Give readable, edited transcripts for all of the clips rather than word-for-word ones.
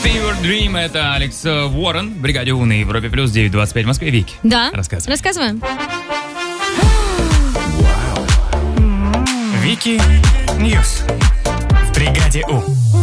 Fever Dream, это Алекс Уоррен, в бригаде У на Европе плюс 9:25 в Москве. Вики, Да, рассказываем. Вики Ньюс в бригаде У.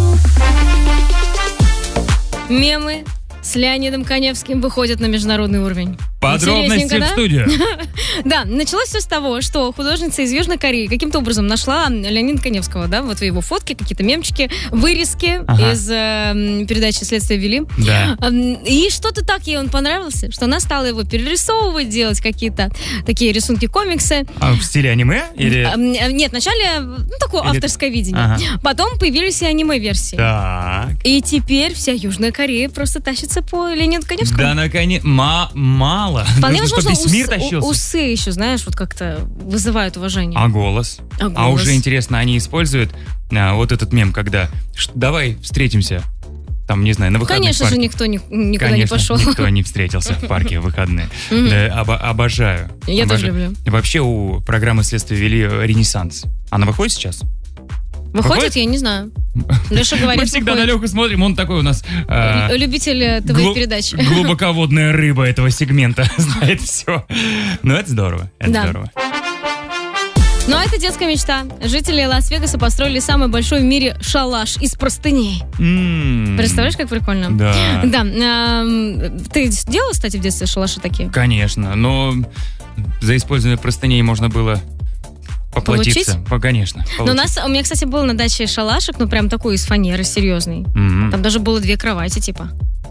Мемы с Леонидом Каневским выходят на международный уровень. Подробности в студию. Да, началось все с того, что художница из Южной Кореи каким-то образом нашла Леонида Каневского, да, вот его фотки, какие-то мемчики, вырезки из передачи «Следствие вели». Да. И что-то так ей он понравился, что она стала его перерисовывать, делать какие-то такие рисунки, комиксы. А в стиле аниме? Или... Нет, вначале такое авторское видение. Потом появились и аниме-версии. Так. И теперь вся Южная Корея просто тащится по Леониду Каневскому. Да, наконец. Мало. Вполне нужно, возможно, чтобы весь мир тащился. усы еще, знаешь, вот как-то вызывают уважение. А голос? А уже интересно, они используют вот этот мем, когда давай встретимся, там, не знаю, на выходных. Конечно же, никто никуда не пошел. Никто не встретился в парке в выходные. Обожаю. Я тоже люблю. Вообще у программы «Следствие вели» «Ренессанс». Она выходит сейчас? Выходит? Я не знаю. Леша говорит, мы всегда выходит. на Леху смотрим, он такой у нас... любитель ТВ-передач. Глубоководная рыба этого сегмента, знает все. Ну, это здорово, здорово. Ну, а это детская мечта. Жители Лас-Вегаса построили самый большой в мире шалаш из простыней. Представляешь, как прикольно? Да. Да. Ты делал, кстати, в детстве шалаши такие? Конечно, но за использование простыней можно было... Поплатиться. Конечно. Но у меня, кстати, был на даче шалашик, ну прям такой из фанеры, серьезный. Там даже было 2 кровати, типа.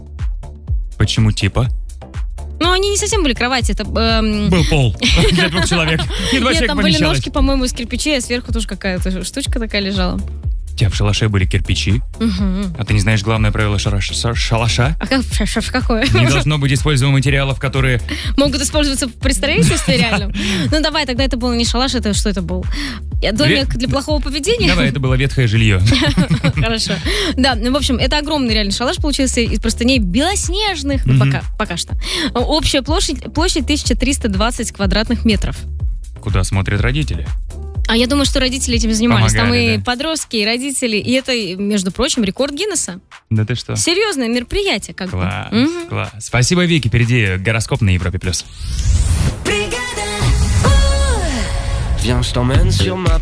Почему типа? Ну, они не совсем были кровати, это... Был пол для 2 человек. Нет, там были ножки, по-моему, из кирпичей, а сверху тоже какая-то штучка такая лежала. У тебя в шалаше были кирпичи. А ты не знаешь главное правило шалаша? А какое? Не должно быть используемых материалов, которые... Могут использоваться при строительстве реально? Ну давай, тогда это был не шалаш, это что это был? Домик для плохого поведения? Давай, это было ветхое жилье. Хорошо. Да, в общем, это огромный реально шалаш получился из простыней белоснежных, пока что. Общая площадь 1320 квадратных метров. Куда смотрят родители? А я думаю, что родители этим занимались. Помогали, там и подростки, и родители. И это, между прочим, рекорд Гиннесса. Да ты что? Серьезное мероприятие, как бы. Класс. Спасибо, Вики. Впереди гороскоп на Европе+. Viens, je t'emmène sur ma